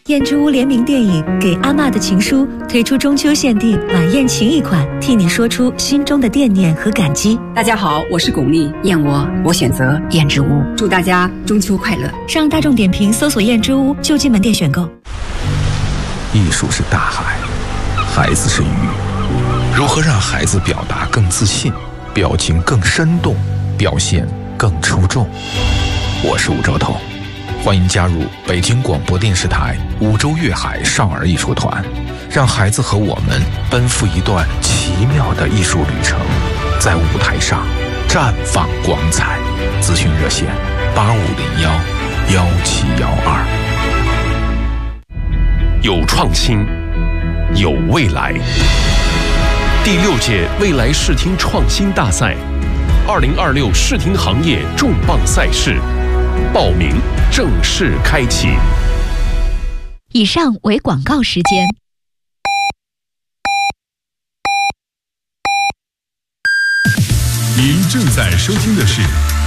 燕之屋联名电影《给阿嬷的情书》推出中秋限定晚宴情谊款，替你说出心中的惦念和感激。 大家好，我是巩俐，燕窝我选择燕之屋，祝大家中秋快乐。 上大众点评搜索燕之屋就近门店选购。 艺术是大海，孩子是鱼，如何让孩子表达更自信，表情更生动，表现更出众？我是吴周彤，欢迎加入北京广播电视台五洲粤海少儿艺术团，让孩子和我们奔赴一段奇妙的艺术旅程，在舞台上绽放光彩。咨询热线8501-1712。 有创新，有未来。第6届未来视听创新大赛，2026视听行业重磅赛事报名正式开启。 以上为广告时间。 您正在收听的是